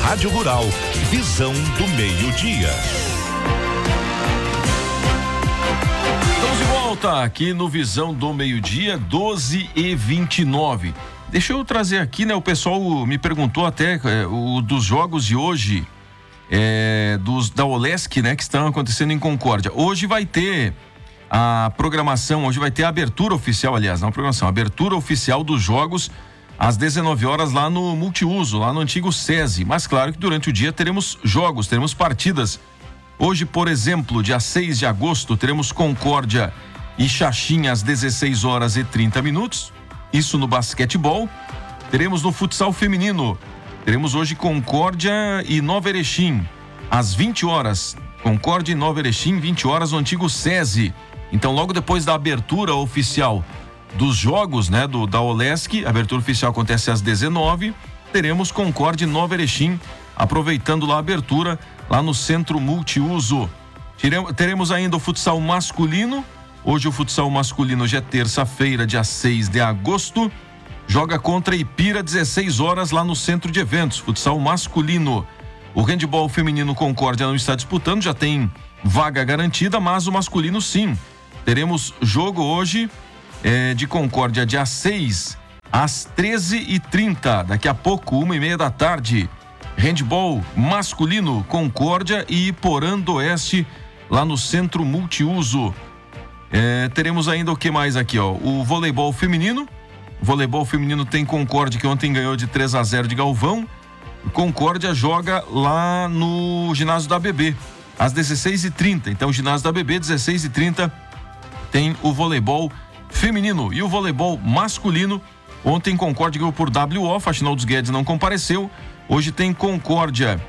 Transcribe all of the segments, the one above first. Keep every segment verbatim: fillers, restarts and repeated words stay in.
Rádio Rural, Visão do Meio-Dia. Estamos de volta aqui no Visão do Meio-Dia, doze e vinte e nove. Deixa eu trazer aqui, né? O pessoal me perguntou até é, o, dos jogos de hoje, é, dos da Olesc, né? Que estão acontecendo em Concórdia. Hoje vai ter a programação, hoje vai ter a abertura oficial, aliás, não a programação, a abertura oficial dos jogos às dezenove horas lá no Multiuso, lá no antigo SESI. Mas claro que durante o dia teremos jogos, teremos partidas. Hoje, por exemplo, dia seis de agosto, teremos Concórdia e Xaxim às dezesseis horas e trinta minutos. Isso no basquetebol. Teremos no futsal feminino. Teremos hoje Concórdia e Nova Erechim às vinte horas. Concórdia e Nova Erechim, vinte horas, no antigo SESI. Então, logo depois da abertura oficial dos jogos, né, do, da Olesc, a abertura oficial acontece às dezenove, teremos Concórdia e Nova Erechim, aproveitando lá a abertura, lá no Centro Multiuso. Tiremos, teremos ainda o futsal masculino. Hoje o futsal masculino, hoje é terça-feira, dia seis de agosto, joga contra Ipira, dezesseis horas, lá no Centro de Eventos, futsal masculino. O handebol feminino Concórdia não está disputando, já tem vaga garantida, mas o masculino sim. Teremos jogo hoje é, de Concórdia, dia seis, às treze e trinta. Daqui a pouco, uma e meia da tarde. Handebol masculino, Concórdia e Iporã do Oeste, lá no Centro Multiuso. É, teremos ainda o que mais aqui, ó? O voleibol feminino. O voleibol feminino tem Concórdia, que ontem ganhou de três a zero de Galvão. Concórdia joga lá no ginásio da B B, às dezesseis e trinta. Então, ginásio da B B, dezesseis e trinta, tem o voleibol feminino. E o voleibol masculino, ontem Concórdia ganhou por W O, Faxinaldo Guedes não compareceu. Hoje tem Concórdia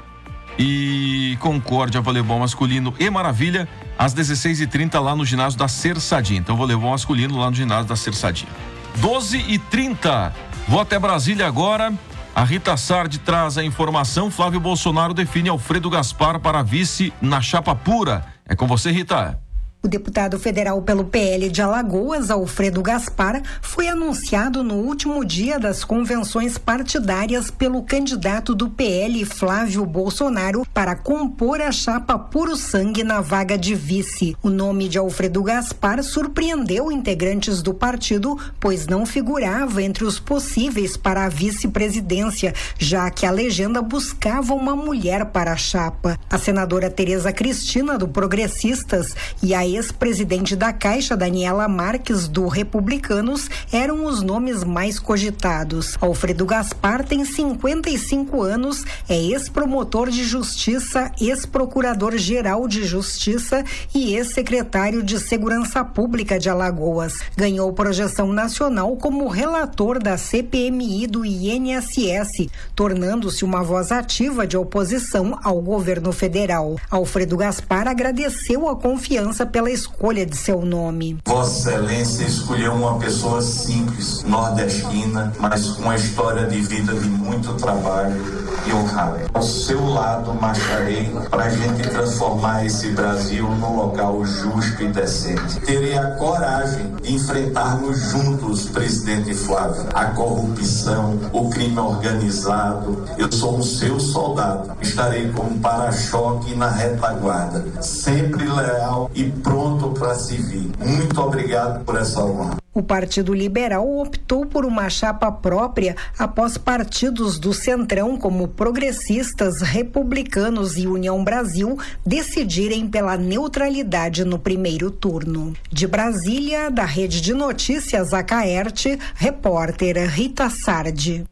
e Concórdia voleibol masculino e Maravilha, às dezesseis e trinta, lá no ginásio da Cerçadinha. Então, voleibol masculino lá no ginásio da Cerçadinha. doze e trinta. Vou até Brasília agora. A Rita Sardi traz a informação. Flávio Bolsonaro define Alfredo Gaspar para vice na chapa pura. É com você, Rita. O deputado federal pelo P L de Alagoas, Alfredo Gaspar, foi anunciado no último dia das convenções partidárias pelo candidato do P L, Flávio Bolsonaro, para compor a chapa Puro Sangue na vaga de vice. O nome de Alfredo Gaspar surpreendeu integrantes do partido, pois não figurava entre os possíveis para a vice-presidência, já que a legenda buscava uma mulher para a chapa. A senadora Tereza Cristina, do Progressistas, e a ex-presidente da Caixa, Daniela Marques, do Republicanos, eram os nomes mais cogitados. Alfredo Gaspar tem cinquenta e cinco anos, é ex-promotor de justiça, ex-procurador-geral de justiça e ex-secretário de Segurança Pública de Alagoas. Ganhou projeção nacional como relator da C P M I do I N S S, tornando-se uma voz ativa de oposição ao governo federal. Alfredo Gaspar agradeceu a confiança pela pela escolha de seu nome. Vossa Excelência escolheu uma pessoa simples, nordestina, mas com uma história de vida de muito trabalho e honrada. Ao seu lado marcharei para a gente transformar esse Brasil num local justo e decente. Terei a coragem de enfrentarmos juntos, presidente Flávio, a corrupção, o crime organizado. Eu sou um seu soldado. Estarei como um para-choque na retaguarda, sempre leal e pronto para servir. Muito obrigado por essa honra. O Partido Liberal optou por uma chapa própria após partidos do Centrão, como Progressistas, Republicanos e União Brasil, decidirem pela neutralidade no primeiro turno. De Brasília, da Rede de Notícias Acaerte, repórter Rita Sardi.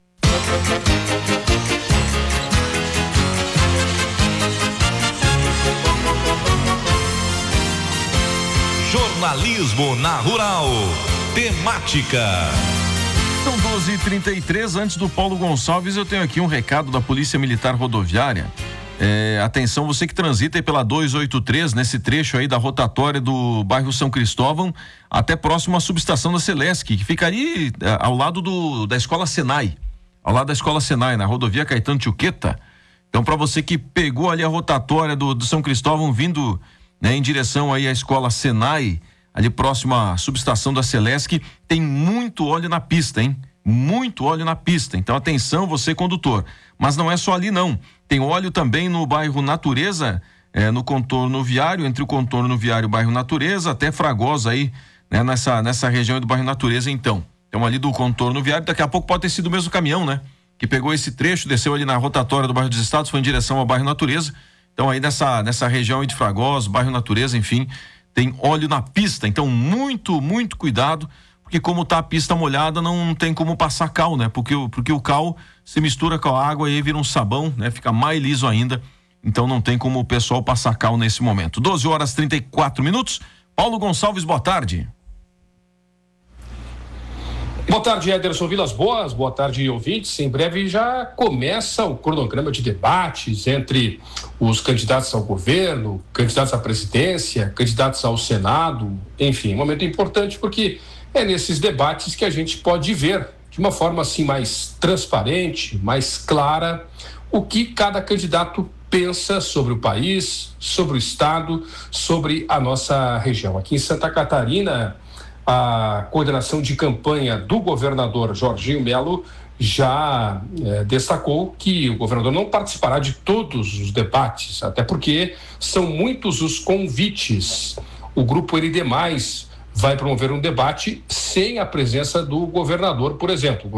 Jornalismo na Rural. Temática. São doze e trinta e três. Antes do Paulo Gonçalves, eu tenho aqui um recado da Polícia Militar Rodoviária. É, atenção, você que transita aí pela duzentos e oitenta e três, nesse trecho aí da rotatória do bairro São Cristóvão, até próximo à subestação da Celesc, que fica ali ao lado do, da Escola Senai, ao lado da Escola Senai, na rodovia Caetano Tchuqueta. Então, para você que pegou ali a rotatória do, do São Cristóvão, vindo, né, em direção aí à Escola Senai, ali próximo à subestação da Celesc, tem muito óleo na pista, hein? muito óleo na pista. Então atenção, você condutor. Mas não é só ali não. Tem óleo também no bairro Natureza, é, no contorno viário, entre o contorno viário e o bairro Natureza, até Fragosa aí, né, nessa, nessa região do bairro Natureza, então. Então ali do contorno viário, daqui a pouco pode ter sido o mesmo caminhão, né? Que pegou esse trecho, desceu ali na rotatória do bairro dos Estados, foi em direção ao bairro Natureza. Então aí nessa, nessa região aí de Fragosa, bairro Natureza, enfim, tem óleo na pista. Então muito, muito cuidado, porque como tá a pista molhada, não tem como passar cal, né? Porque, porque o cal se mistura com a água e aí vira um sabão, né? Fica mais liso ainda. Então não tem como o pessoal passar cal nesse momento. doze horas e trinta e quatro minutos. Paulo Gonçalves, boa tarde. Boa tarde, Ederson Vilas Boas, boa tarde, ouvintes. Em breve já começa o cronograma de debates entre os candidatos ao governo, candidatos à presidência, candidatos ao Senado, enfim, um momento importante porque é nesses debates que a gente pode ver de uma forma assim mais transparente, mais clara, o que cada candidato pensa sobre o país, sobre o estado, sobre a nossa região. Aqui em Santa Catarina, a coordenação de campanha do governador Jorginho Melo já eh, destacou que o governador não participará de todos os debates, até porque são muitos os convites. O grupo N D mais vai promover um debate sem a presença do governador, por exemplo.